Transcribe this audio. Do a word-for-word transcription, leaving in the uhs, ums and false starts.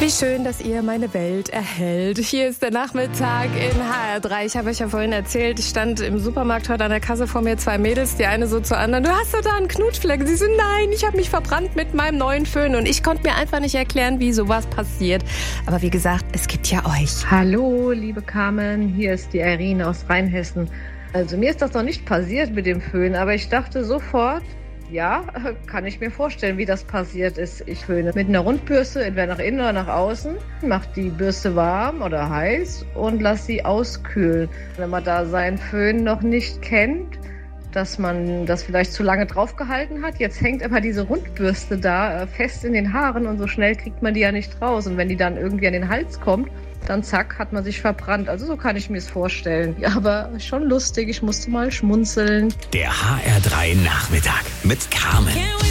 Wie schön, dass ihr meine Welt erhellt. Hier ist der Nachmittag in H R drei. Ich habe euch ja vorhin erzählt, ich stand im Supermarkt heute an der Kasse, vor mir zwei Mädels, die eine so zur anderen, du hast doch da einen Knutfleck. Sie so, nein, ich habe mich verbrannt mit meinem neuen Föhn. Und ich konnte mir einfach nicht erklären, wie sowas passiert. Aber wie gesagt, es gibt ja euch. Hallo, liebe Carmen, hier ist die Irene aus Rheinhessen. Also mir ist das noch nicht passiert mit dem Föhn, aber ich dachte sofort, ja, kann ich mir vorstellen, wie das passiert ist. Ich föhne mit einer Rundbürste, entweder nach innen oder nach außen, mache die Bürste warm oder heiß und lasse sie auskühlen. Wenn man da seinen Föhn noch nicht kennt, dass man das vielleicht zu lange draufgehalten hat. Jetzt hängt aber diese Rundbürste da fest in den Haaren und so schnell kriegt man die ja nicht raus. Und wenn die dann irgendwie an den Hals kommt, dann zack, hat man sich verbrannt. Also so kann ich mir es vorstellen. Ja, aber schon lustig, ich musste mal schmunzeln. Der H R drei Nachmittag mit Carmen.